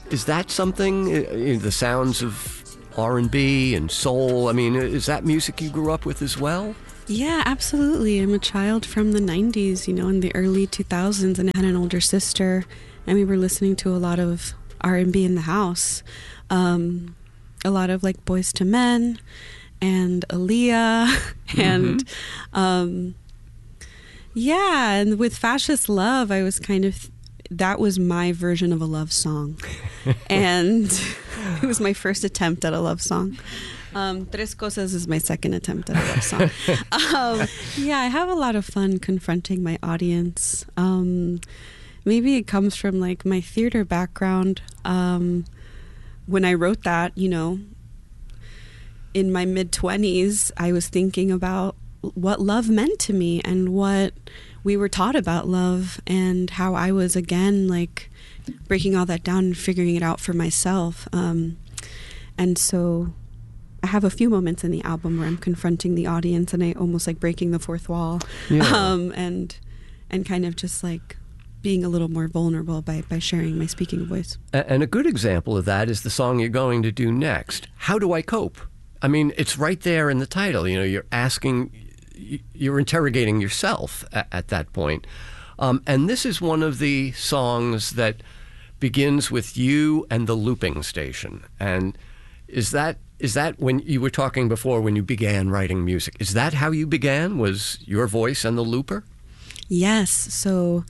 Is that something, the sounds of R&B and soul, I mean, is that music you grew up with as well? Yeah, absolutely. I'm a child from the 90s, in the early 2000s, and I had an older sister, and we were listening to a lot of R&B in the house. A lot of like Boyz II Men and Aaliyah and and with Fascist Love, I was that was my version of a love song. And it was my first attempt at a love song. Tres Cosas is my second attempt at a love song. I have a lot of fun confronting my audience. Maybe it comes from like my theater background. When I wrote that, in my mid-20s, I was thinking about what love meant to me and what we were taught about love, and how I was, again, like breaking all that down and figuring it out for myself. And so I have a few moments in the album where I'm confronting the audience and I almost like breaking the fourth wall, and kind of just like being a little more vulnerable by sharing my speaking voice. And a good example of that is the song you're going to do next, How Do I Cope? I mean, it's right there in the title. You're interrogating yourself at that point. And this is one of the songs that begins with you and the looping station. And is that when you were talking before, when you began writing music, is that how you began? Was your voice and the looper? Yes. So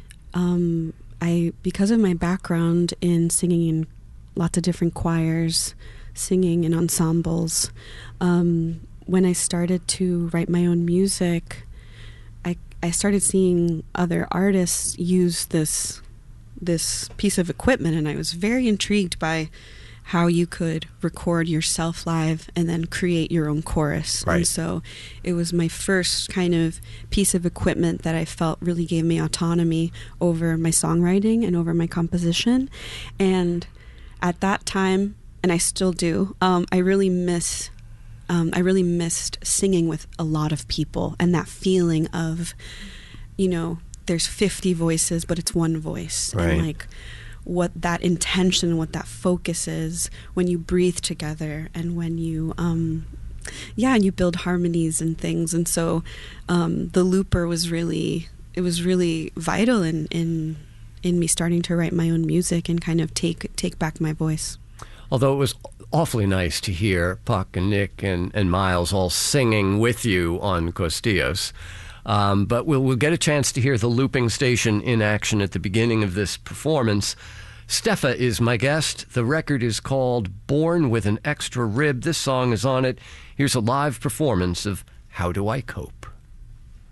because of my background in singing in lots of different choirs, singing in ensembles, when I started to write my own music, I started seeing other artists use this piece of equipment, and I was very intrigued by how you could record yourself live and then create your own chorus. Right. And so it was my first kind of piece of equipment that I felt really gave me autonomy over my songwriting and over my composition. And at that time, and I still do, I really missed singing with a lot of people, and that feeling of, there's 50 voices, but it's one voice. Right. And like what that intention, what that focus is when you breathe together and when you, and you build harmonies and things. And so the looper was really vital in me starting to write my own music and kind of take back my voice. Although it was awfully nice to hear Puck and Nick and Miles all singing with you on Costillos. But we'll get a chance to hear the looping station in action at the beginning of this performance. Stefa is my guest. The record is called Born with an Extra Rib. This song is on it. Here's a live performance of How Do I Cope?